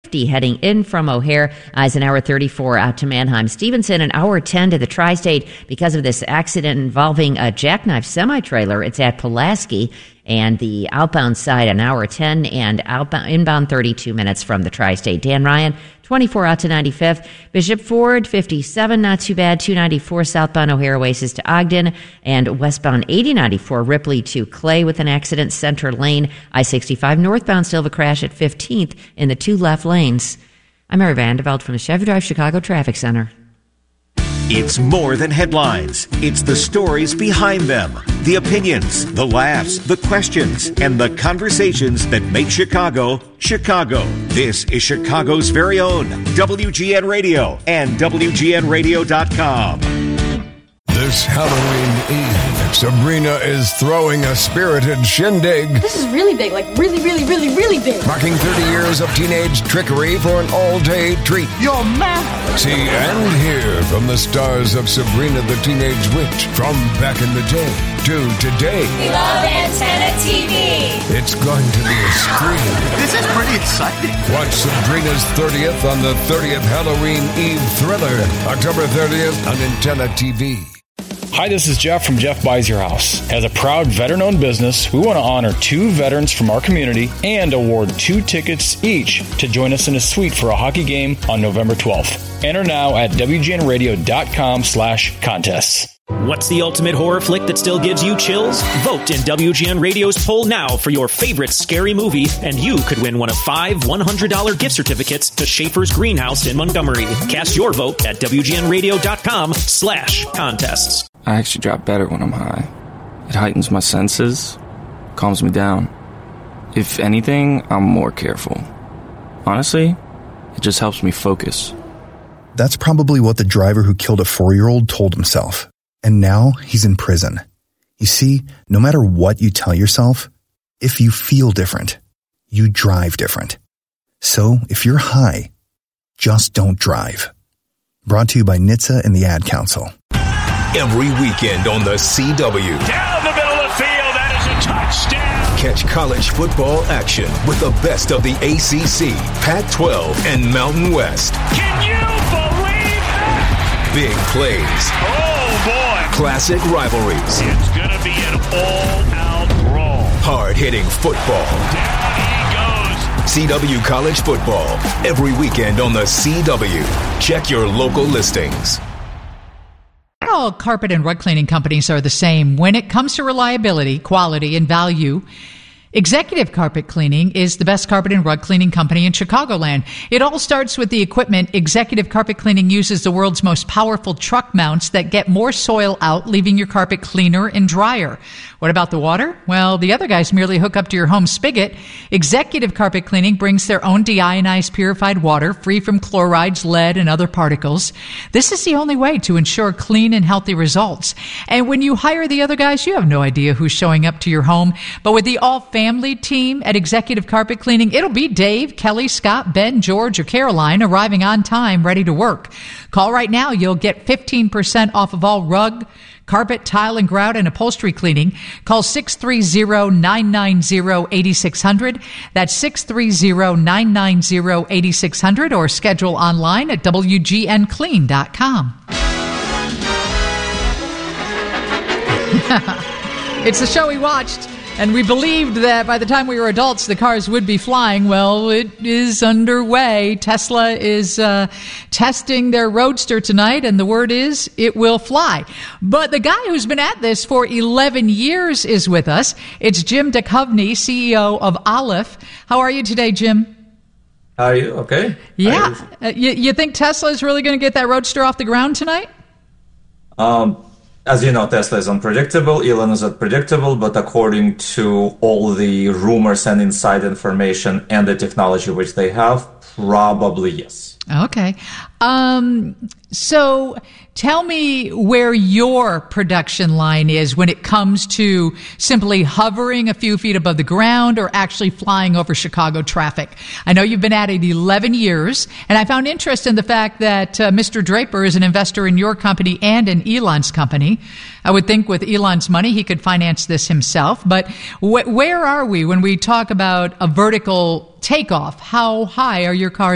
50 heading in from O'Hare. Is an hour 34 out to Manheim. Stevenson, an hour 10 to the Tri-State because of this accident involving a jackknife semi-trailer. It's at Pulaski. And the outbound side, an hour 10, and inbound 32 minutes from the Tri-State. Dan Ryan, 24 out to 95th. Bishop Ford, 57, not too bad. 294 southbound O'Hare Oasis to Ogden. And westbound 8094 Ripley to Clay with an accident. Center lane, I-65 northbound still have a crash at 15th in the two left lanes. I'm Mary Vandeveld from the Chevy Drive Chicago Traffic Center. It's more than headlines. It's the stories behind them, the opinions, the laughs, the questions, and the conversations that make Chicago, Chicago. This is Chicago's very own WGN Radio and WGNradio.com. This Halloween Eve, Sabrina is throwing a spirited shindig. This is really big, like really, really, really, really big. Marking 30 years of teenage trickery for an all-day treat. You're mad. See and hear from the stars of Sabrina the Teenage Witch from back in the day to today. We love Antenna TV. It's going to be a scream. This is pretty exciting. Watch Sabrina's 30th on the 30th Halloween Eve Thriller, October 30th on Antenna TV. Hi, this is Jeff from Jeff Buys Your House. As a proud veteran-owned business, we want to honor 2 veterans from our community and award 2 tickets each to join us in a suite for a hockey game on November 12th. Enter now at WGNradio.com/contests. What's the ultimate horror flick that still gives you chills? Vote in WGN Radio's poll now for your favorite scary movie, and you could win one of 5 $100 gift certificates to Schaefer's Greenhouse in Montgomery. Cast your vote at WGNradio.com/contests. I actually drop better when I'm high. It heightens my senses, calms me down. If anything, I'm more careful. Honestly, it just helps me focus. That's probably what the driver who killed a 4-year-old told himself. And now he's in prison. You see, no matter what you tell yourself, if you feel different, you drive different. So if you're high, just don't drive. Brought to you by NHTSA and the Ad Council. Every weekend on the CW. Down the middle of the field, that is a touchdown. Catch college football action with the best of the ACC, Pac-12, and Mountain West. Can you believe that? Big plays. Oh, boy. Classic rivalries. It's going to be an all-out brawl. Hard-hitting football. Down he goes. CW College Football. Every weekend on the CW. Check your local listings. Not all carpet and rug cleaning companies are the same. When it comes to reliability, quality, and value, Executive Carpet Cleaning is the best carpet and rug cleaning company in Chicagoland. It all starts with the equipment. Executive Carpet Cleaning uses the world's most powerful truck mounts that get more soil out, leaving your carpet cleaner and drier. What about the water? Well, the other guys merely hook up to your home spigot. Executive Carpet Cleaning brings their own deionized purified water, free from chlorides, lead, and other particles. This is the only way to ensure clean and healthy results. And when you hire the other guys, you have no idea who's showing up to your home. But with the all-family team at Executive Carpet Cleaning, it'll be Dave, Kelly, Scott, Ben, George, or Caroline arriving on time, ready to work. Call right now. You'll get 15% off of all rug, carpet, tile, and grout, and upholstery cleaning. Call 630-990-8600. That's 630-990-8600, or schedule online at WGNclean.com. It's the show we watched, and we believed that by the time we were adults, the cars would be flying. Well, it is underway. Tesla is testing their Roadster tonight, and the word is it will fly. But the guy who's been at this for 11 years is with us. It's Jim Duchovny, CEO of Aleph. How are you today, Jim? Are you okay? Yeah. You think Tesla is really going to get that Roadster off the ground tonight? As you know, Tesla is unpredictable, Elon is unpredictable, but according to all the rumors and inside information and the technology which they have, probably yes. Okay. So tell me where your production line is when it comes to simply hovering a few feet above the ground or actually flying over Chicago traffic. I know you've been at it 11 years, and I found interest in the fact that Mr. Draper is an investor in your company and in Elon's company. I would think with Elon's money, he could finance this himself. But where are we when we talk about a vertical takeoff? How high are your cars